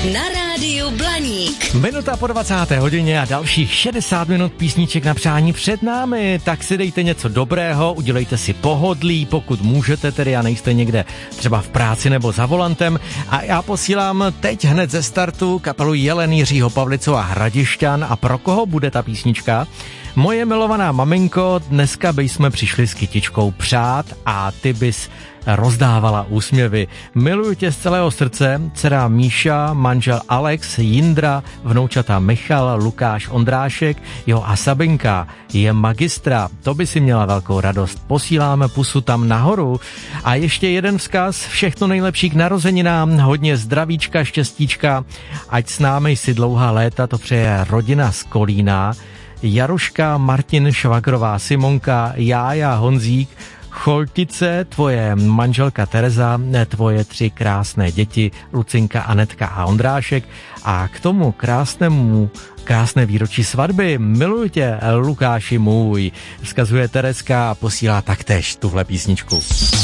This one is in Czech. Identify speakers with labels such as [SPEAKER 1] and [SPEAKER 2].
[SPEAKER 1] Na rádiu Blaník.
[SPEAKER 2] Minuta po 20. hodině a dalších 60 minut písniček na přání před námi. Tak si dejte něco dobrého, udělejte si pohodlí, pokud můžete tedy a nejste někde třeba v práci nebo za volantem. A já posílám teď hned ze startu kapelu Jelen, Jiřího Pavlicova Hradišťan. A pro koho bude ta písnička? Moje milovaná maminko, dneska bychom přišli s kytičkou přát a ty bys rozdávala úsměvy. Miluju tě z celého srdce, dcera Míša, manžel Alex, Jindra, vnoučata Michal, Lukáš, Ondrášek, jo a Sabinka je magistra, to by si měla velkou radost. Posíláme pusu tam nahoru. A ještě jeden vzkaz, všechno nejlepší k narozeninám, hodně zdravíčka, štěstíčka, ať s námi si dlouhá léta, to přeje rodina z Kolína, Jaruška, Martin, Švagrová, Simonka, Jája, Honzík, Choltice, tvoje manželka Tereza, tvoje 3 krásné děti, Lucinka, Anetka a Ondrášek a k tomu krásné výročí svatby. Miluji tě, Lukáši můj, vzkazuje Tereska a posílá taktéž tuhle písničku.